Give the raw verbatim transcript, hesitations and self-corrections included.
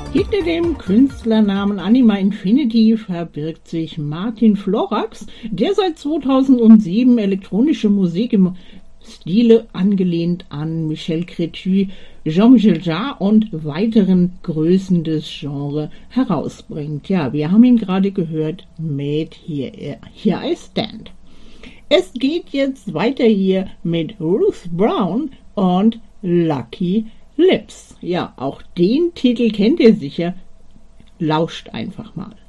Hinter dem Künstlernamen Anima Infinity verbirgt sich Martin Florax, der seit zweitausendsieben elektronische Musik im Stile angelehnt an Michel Crétu, Jean-Michel Jarre und weiteren Größen des Genres herausbringt. Ja, wir haben ihn gerade gehört mit Here, Here I Stand. Es geht jetzt weiter hier mit Ruth Brown und Lucky Lips. Ja, auch den Titel kennt ihr sicher. Lauscht einfach mal.